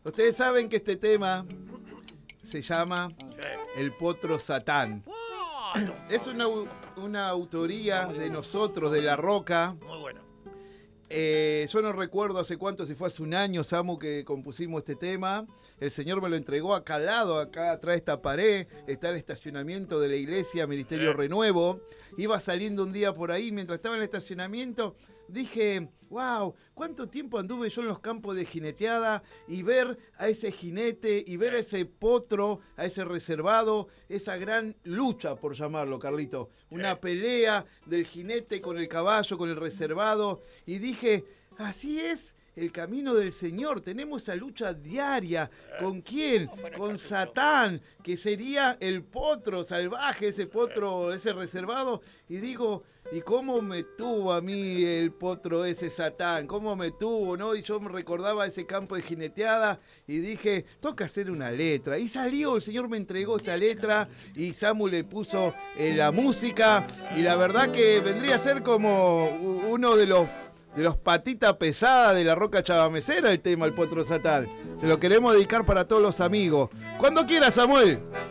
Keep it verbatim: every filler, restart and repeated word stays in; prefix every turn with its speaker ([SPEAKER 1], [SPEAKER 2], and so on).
[SPEAKER 1] Ustedes saben que este tema se llama El Potro Satán. Es una, una autoría de nosotros, de La Roca.
[SPEAKER 2] Muy bueno.
[SPEAKER 1] Eh, yo no recuerdo hace cuánto, si fue hace un año, Samu, que compusimos este tema. El Señor me lo entregó acá al lado, acá atrás de esta pared. Está el estacionamiento de la iglesia, Ministerio Renuevo. Iba saliendo un día por ahí, mientras estaba en el estacionamiento, dije, wow, cuánto tiempo anduve yo en los campos de jineteada y ver a ese jinete y ver a ese potro, a ese reservado, esa gran lucha, por llamarlo, Carlito. Una pelea del jinete con el caballo, con el reservado. Y dije, así es el camino del Señor. Tenemos esa lucha diaria. ¿Con quién? Con Satán, que sería el potro salvaje, ese potro, ese reservado. Y digo, ¿y cómo me tuvo a mí el potro ese Satán? ¿Cómo me tuvo, no? Y yo me recordaba ese campo de jineteada y dije, toca hacer una letra. Y salió, el Señor me entregó esta letra y Samu le puso eh, la música. Y la verdad que vendría a ser como uno de los de los patitas pesadas de La Roca Chavamecera, el tema El Potro Satán. Se lo queremos dedicar para todos los amigos. Cuando quieras, Samuel.